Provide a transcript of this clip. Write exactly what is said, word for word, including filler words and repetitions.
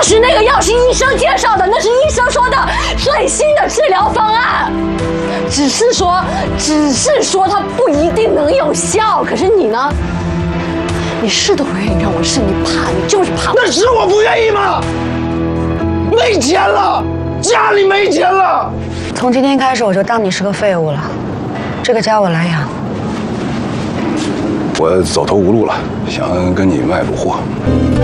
许那个药是医生介绍的，那是医生说的最新的治疗方案。只是说，只是说它不一定能有效。可是你呢？你是都不愿意让我试，你怕，你就是怕。 那是我不愿意吗？没钱了，家里没钱了。 从今天开始，我就当你是个废物了，这个家我来养。 我走投无路了，想跟你卖补货。